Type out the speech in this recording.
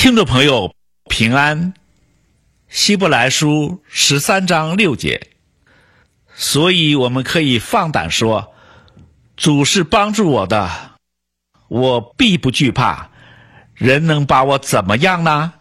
听众朋友平安，希伯来书13章6节，所以我们可以放胆说，主是帮助我的，我必不惧怕，人能把我怎么样呢？